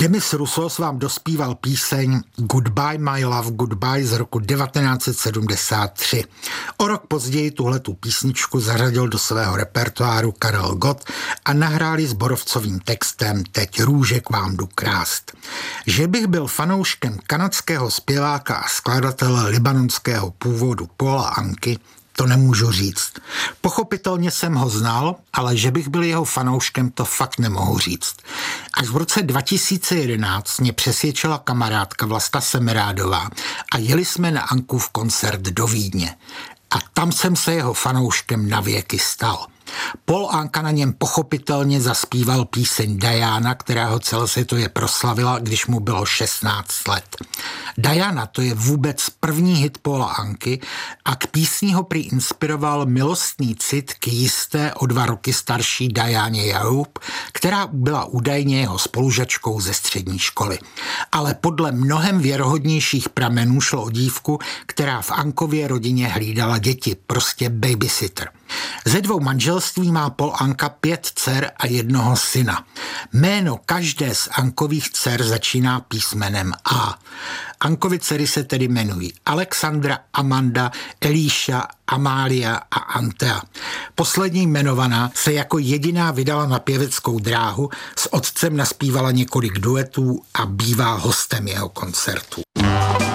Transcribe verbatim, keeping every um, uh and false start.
Demis Roussos vám dospíval píseň Goodbye My Love Goodbye z roku devatenáct set sedmdesát tři. O rok později tuhletu písničku zařadil do svého repertoáru Karel Gott a nahráli s borovcovým textem Teď růže k vám jdu krást. Že bych byl fanouškem kanadského zpěváka a skladatele libanonského původu Paula Anky, to nemůžu říct. Pochopitelně jsem ho znal, ale že bych byl jeho fanouškem, to fakt nemohu říct. Až v roce dva tisíce jedenáct mě přesvědčila kamarádka Vlasta Semerádová a jeli jsme na Ankův koncert do Vídně. A tam jsem se jeho fanouškem navěky stal. Paul Anka na něm pochopitelně zaspíval píseň Diana, která ho celosvětově proslavila, když mu bylo šestnáct let. Diana, to je vůbec první hit Paula Anky a k písni ho prý inspiroval milostný cit k jisté o dva roky starší Dianě Jaroub, která byla údajně jeho spolužačkou ze střední školy. Ale podle mnohem věrohodnějších pramenů šlo o dívku, která v Ankově rodině hlídala děti, prostě babysitter. Ze dvou manželství má Paul Anka pět dcer a jednoho syna. Jméno každé z Ankových dcer začíná písmenem A. Ankovy dcery se tedy jmenují Alexandra, Amanda, Elíša, Amália a Antea. Poslední jmenovaná se jako jediná vydala na pěveckou dráhu, s otcem naspívala několik duetů a bývá hostem jeho koncertů.